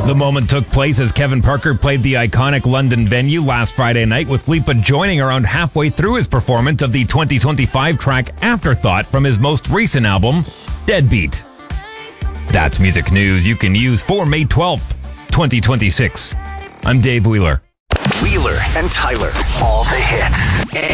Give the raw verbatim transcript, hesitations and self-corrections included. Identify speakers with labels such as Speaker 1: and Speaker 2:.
Speaker 1: The moment took place as Kevin Parker played the iconic London venue last Friday night, with Lipa joining around halfway through his performance of the twenty twenty-five track Afterthought from his most recent album, Deadbeat. That's music news you can use for May twelfth, twenty twenty-six. I'm Dave Wheeler.
Speaker 2: Wheeler and Tyler, all the hits.